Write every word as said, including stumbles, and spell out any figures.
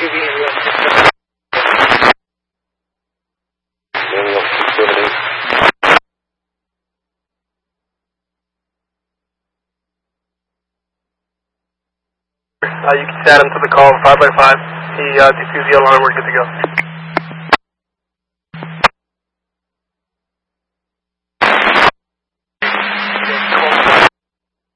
Uh, you can set him to the call five by five. He uh, defused the alarm. We're good to go.